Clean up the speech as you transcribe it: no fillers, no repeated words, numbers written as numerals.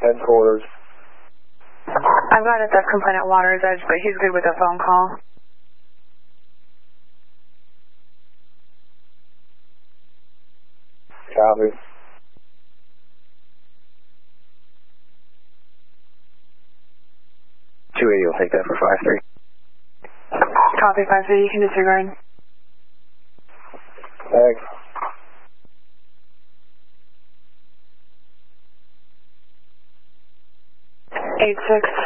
Headquarters. I've got a theft complaint at Water's Edge, but he's good with a phone call. Copy. You'll take that for 5-3. Copy 5-3, you can disregard. Thanks. Eight 6.